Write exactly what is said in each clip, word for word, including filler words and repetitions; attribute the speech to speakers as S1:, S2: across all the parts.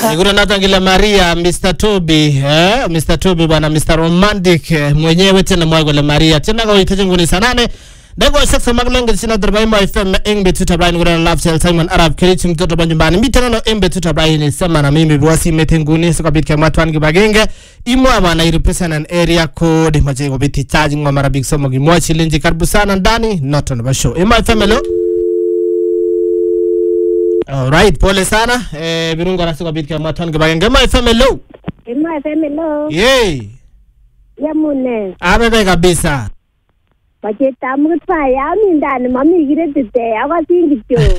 S1: Nigura natangile Maria, Mister Toby, eh, Mister Toby bwana, Mister Romantic, eh, mwenyewe tena mwago le Maria. Tena kwa itaje nguni sanane. Dego sasa maglenga sina darbai ma F M engbe tutabai ngura love cell Simon Arab Kelly mtoto banjumbani. Mitana no engbe tutabai ni sema na mimi bwasi metenguni sika bitka matwan gibagenge. Imwa bana represent an area code maje go biti charge ngwa mara big somo gimwa chilinji karibu sana ndani not on the show. Imwa F M hello. All right, pole sana. Eh birungo rasiko bitka matwan gibagenge. Imwa F M hello.
S2: Imwa F M hello.
S1: Yey.
S2: Yamune.
S1: Abebe kabisa.
S2: Bacheta mutfa yami ndani mami girete akasingityo.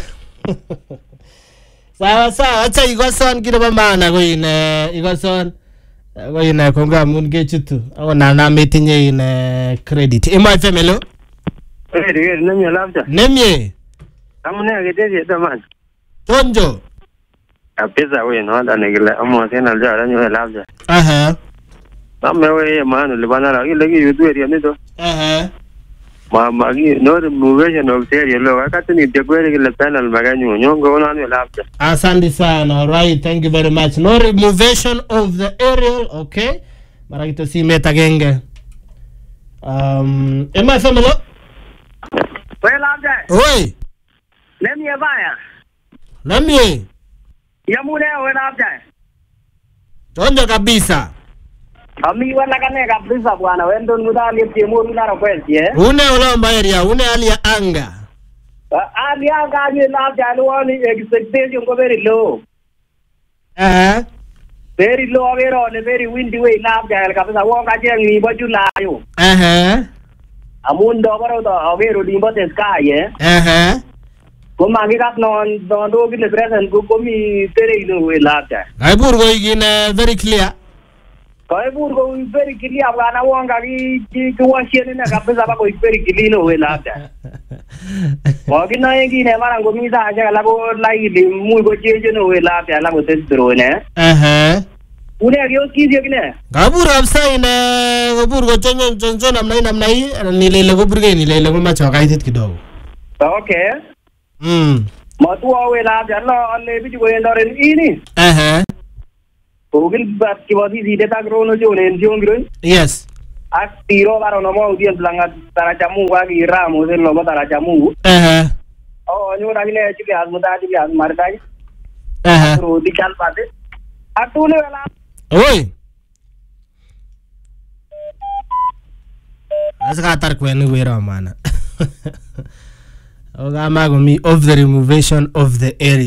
S1: Sawa sawa, acha ikoson kile bamana ko ine ikoson ko ine konga mun gechitu awona na metinye ine credit imo F M hello
S3: eh eh nemye labda
S1: nemye
S3: amune agete daman
S1: tonjo
S3: apesa we no anda negila amo tena jara nyo labda
S1: aha
S3: ame we manu le banara ile ki yutu eri nito
S1: aha
S3: ma magi no removation of area lo akati ni dekwere ile panel maganyo nyongo ona ni labda
S1: asante sana. All right, thank you very much. No removation of the aerial, okay, mara kito si meta genge um imo F M hello
S3: we labda
S1: oi
S3: nemye baya
S1: nemye
S3: yamune we labda
S1: tonjo kabisa.
S3: ami wala kane kabisa bwana wendo mudali timu mudara kweli eh
S1: Une ulomba area, une hali ya anga.
S3: ali anga ni labda no ni expectation go very low
S1: Eh.
S3: very low very on very windy way labda kabisa wonga jengi boju layo
S1: Eh.
S3: amundo baro do avero dimbo te sky eh
S1: Eh.
S3: ko magi kat non don do gine present ko komi tere ino we labda
S1: Ai burgo igine very clear.
S3: ko e burgo very clear bwana wonga ki ki washene na kabisa bako very clear no we labda ko gina yengi ne mara ngomi sa aja la ko lai li mu ko jeje no we labda la ko testro ne
S1: Eh.
S3: une agyo kizi gine
S1: Gabur absa ine gabur chonjo chonjo namna namna hii ni lele gabur ge ni lele ma choka hitit kidogo.
S3: okay
S1: Mm.
S3: matu awe labda la alle bi ko endore ini
S1: Eh.
S3: Google bat ki wadi di data grono jo ne njongro
S1: Yes.
S3: Atiro baro no mo dien blanga tarajamu wa gi ramo se lo tarajamu
S1: Eh.
S3: oh nyu na ne chi ga muda di ga marda
S1: Eh.
S3: ro di kal pate atule wala
S1: Oi. Asa tar kwenu wera mana. Oga mago mi of the removation of the area.